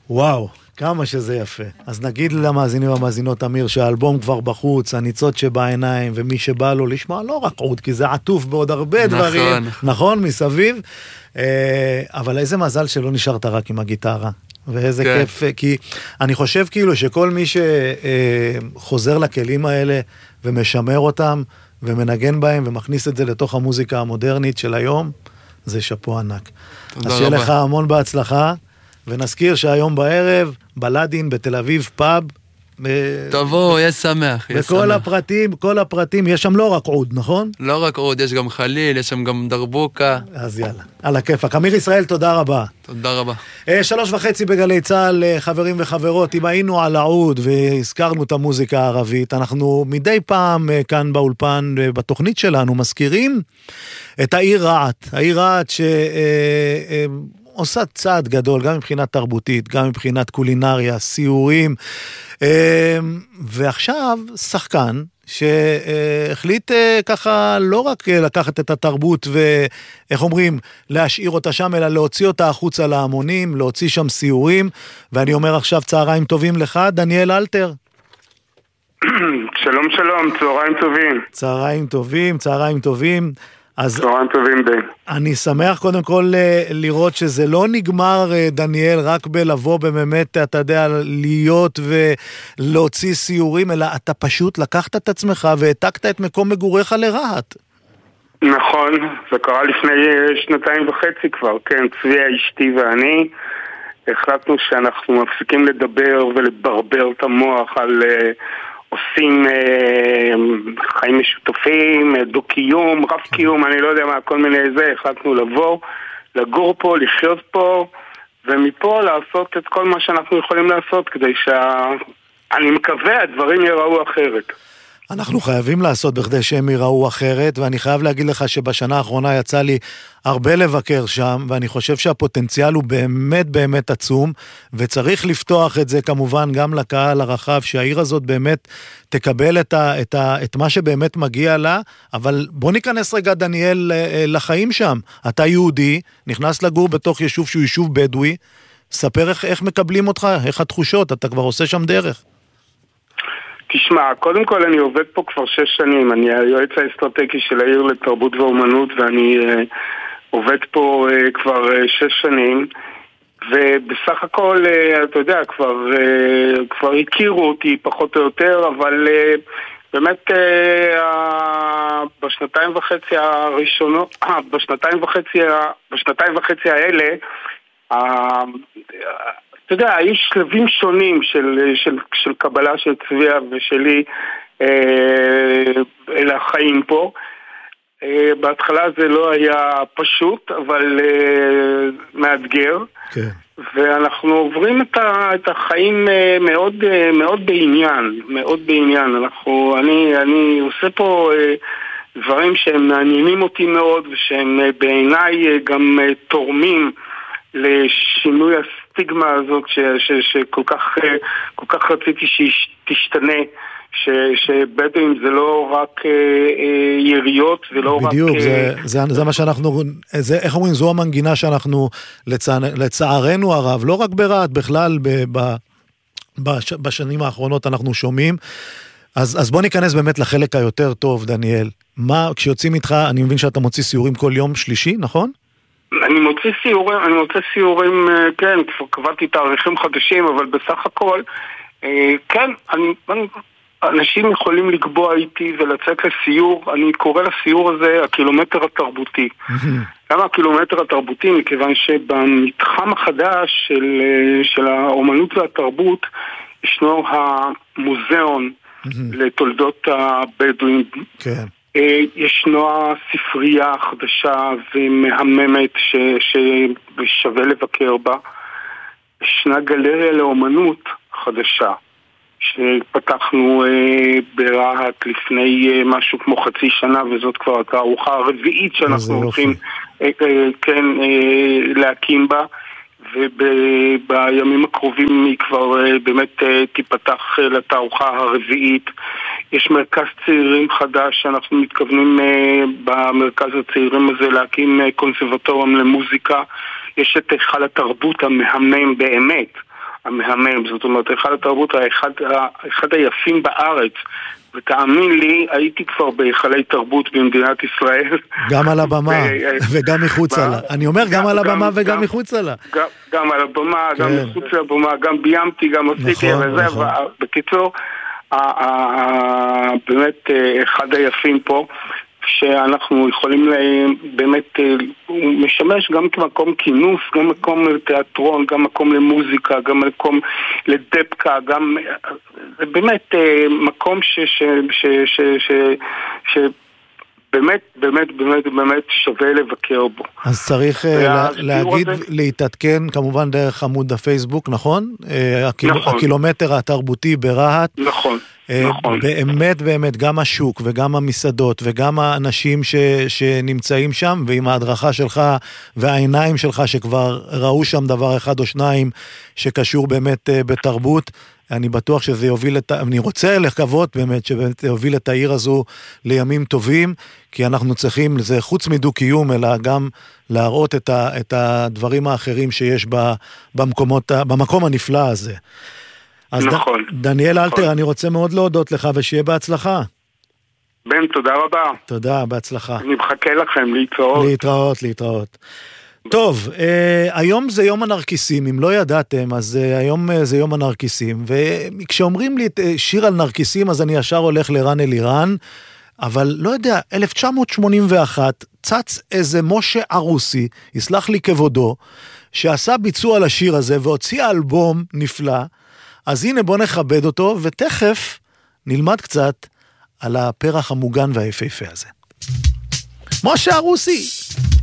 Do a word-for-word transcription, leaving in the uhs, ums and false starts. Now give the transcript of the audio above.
וואו, כמה שזה יפה. אז נגיד למאזינים והמאזינות, אמיר, שהאלבום כבר בחוץ, הניצות שבעיניים, ומי שבא לו לשמוע, לא רק עוד, כי זה עטוף בעוד הרבה נכון. דברים, נכון, מסביב. אבל איזה מזל שלא נשארת רק עם הגיטרה. ואיזה כן. כיף, כי אני חושב כאילו שכל מי שחוזר לכלים האלה, ומשמר אותם, ומנגן בהם, ומכניס את זה לתוך המוזיקה המודרנית של היום, זה שפו ענק. אז שיהיה לך המון בהצלחה, ונזכיר שהיום בערב, בלדין בתל אביב פאב, תבואו, יש שמח. וכל הפרטים, כל הפרטים, יש שם לא רק עוד, נכון? לא רק עוד, יש גם חליל, יש שם גם דרבוקה. אז יאללה, על הכיפק. אמיר ישראל, תודה רבה. תודה רבה. שלוש וחצי בגלי צהל, חברים וחברות, אם היינו על העוד והזכרנו את המוזיקה הערבית, אנחנו מדי פעם כאן באולפן, בתוכנית שלנו, מזכירים את העיר רעת. העיר רעת ש... עושה צעד גדול, גם מבחינת תרבותית, גם מבחינת קולינריה, סיורים, ועכשיו שחקן שהחליט ככה לא רק לקחת את התרבות ואיך אומרים, להשאיר אותה שם, אלא להוציא אותה החוצה להמונים, להוציא שם סיורים, ואני אומר עכשיו צהריים טובים לך, דניאל אלתר. שלום שלום, צהריים טובים. צהריים טובים, צהריים טובים. אז צהריים טובים די. אני שמח קודם כל לראות שזה לא נגמר, דניאל, רק בלבוא באמת, אתה יודע, להיות ולהוציא סיורים, אלא אתה פשוט לקחת את עצמך והעתקת את מקום מגוריך לרהט. נכון, זה קרה לפני שנתיים וחצי כבר, כן, צבי אשתי ואני החלטנו שאנחנו מפסיקים לדבר ולברבר את המוח על... עושים אה, חיים משותפים, דו-קיום, רב-קיום, אני לא יודע מה, כל מיני זה, החלטנו לבוא, לגור פה, לחיות פה, ומפה לעשות את כל מה שאנחנו יכולים לעשות, כדי שאני מקווה, הדברים יראו אחרת. אנחנו חייבים לעשות בכדי שהם יראו אחרת, ואני חייב להגיד לך שבשנה האחרונה יצא לי הרבה לבקר שם, ואני חושב שהפוטנציאל הוא באמת באמת עצום, וצריך לפתוח את זה כמובן גם לקהל הרחב, שהעיר הזאת באמת תקבל את, ה, את, ה, את מה שבאמת מגיע לה, אבל בוא ניכנס רגע דניאל לחיים שם. אתה יהודי, נכנס לגור בתוך יישוב שהוא יישוב בדואי, ספר איך, איך מקבלים אותך, איך התחושות, אתה כבר עושה שם דרך. תשמע, קודם כל אני עובד פה כבר שש שנים, אני היועץ האסטרטגי של העיר לתרבות ואומנות, ואני uh, עובד פה uh, כבר uh, שש שנים, ובסך הכל, uh, אתה יודע, כבר, uh, כבר הכירו אותי פחות או יותר, אבל uh, באמת uh, uh, בשנתיים וחצי הראשונות, uh, בשנתיים וחצי, uh, בשנתיים וחצי האלה, uh, אתה יודע, היו שלבים שונים של, של, של קבלה של צביה ושלי אה, אל החיים פה. אה, בהתחלה זה לא היה פשוט, אבל אה, מאתגר. כן. ואנחנו עוברים את, ה, את החיים אה, מאוד, אה, מאוד בעניין, מאוד בעניין. אנחנו, אני, אני עושה פה אה, דברים שהם מעניינים אותי מאוד, ושהם אה, בעיניי אה, גם אה, תורמים לשינוי הסטיגמה הזאת ש, ש, שכל כך, כל כך רציתי שתשתנה, ש, שבדואים זה לא רק אה, יריות ולא בדיוק, רק... זה, זה, זה מה שאנחנו, זה, איך אומרים, זו המנגינה שאנחנו לצע, לצערנו הרב, לא רק ברעת, בכלל ב, ב, בש, בשנים האחרונות אנחנו שומעים. אז, אז בוא ניכנס באמת לחלק היותר טוב, דניאל. מה, כשיוצאים איתך, אני מבין שאתה מוציא סיורים כל יום שלישי, נכון? אני מוציא סיורים, אני מוציא סיורים, כן, כבר קבעתי תאריכים חדשים, אבל בסך הכל, כן, אני, אנשים יכולים לקבוע איתי ולצאת לסיור, אני קורא לסיור הזה הקילומטר התרבותי. למה הקילומטר התרבותי? מכיוון שבמתחם החדש של, של האומנות והתרבות, ישנו המוזיאון לתולדות הבדואים. כן. ישנו הספרייה החדשה ומהממת ש, ששווה לבקר בה. ישנה גלריה לאומנות חדשה שפתחנו אה, ברהט לפני אה, משהו כמו חצי שנה, וזאת כבר התערוכה הרביעית שאנחנו הולכים אה, אה, כן, אה, להקים בה, ובימים הקרובים היא כבר אה, באמת אה, תיפתח אה, לתערוכה הרביעית. יש מרכז צעירים חדש שאנחנו מתכוונים אה, במרכז הצעירים הזה להקים אה, קונסרבטוריום למוזיקה. יש את היכל התרבות המהמם באמת, המהמם, זאת אומרת, אחד התרבות, אחד, אחד היפים בארץ, ותאמין לי, הייתי כבר בהיכלי תרבות במדינת ישראל. גם על הבמה וגם מחוץ לה. אני אומר גם על הבמה וגם מחוץ לה. גם על הבמה, גם מחוץ לבמה, גם ביימתי, גם עשיתי, בקיצור, באמת אחד היפים פה, שאנחנו יכולים באמת, הוא משמש גם כמקום כינוס, גם מקום לתיאטרון, גם מקום למוזיקה, גם מקום לדפקה, גם באמת מקום ש ש ש ש ש ש באמת, באמת, באמת, באמת שווה לבקר בו. אז צריך להגיד, להתעדכן כמובן דרך עמוד הפייסבוק, נכון? נכון. הקילומטר התרבותי ברהט. נכון. נכון. באמת, באמת, גם השוק וגם המסעדות וגם האנשים ש, שנמצאים שם, ועם ההדרכה שלך והעיניים שלך שכבר ראו שם דבר אחד או שניים שקשור באמת בתרבות, אני בטוח שזה יוביל את, אני רוצה לקוות באמת שבאמת יוביל את העיר הזו לימים טובים, כי אנחנו צריכים, זה חוץ מדו-קיום, אלא גם להראות את, ה, את הדברים האחרים שיש במקומות, במקום הנפלא הזה. אז נכון. ד, דניאל נכון. אלתר, אני רוצה מאוד להודות לך, ושיהיה בהצלחה. בן, תודה רבה. תודה, בהצלחה. אני מחכה לכם, להתראות. להתראות, להתראות. טוב, אה, היום זה יום הנרקיסים, אם לא ידעתם, אז אה, היום אה, זה יום הנרקיסים, וכשאומרים לי אה, שיר על נרקיסים, אז אני ישר הולך לרן אלירן, אבל לא יודע, אלף תשע מאות שמונים ואחת, צץ איזה משה ערוסי, יסלח לי כבודו, שעשה ביצוע לשיר הזה, והוציא אלבום נפלא, אז הנה בוא נכבד אותו, ותכף נלמד קצת על הפרח המוגן והיפהפה הזה. משה ערוסי!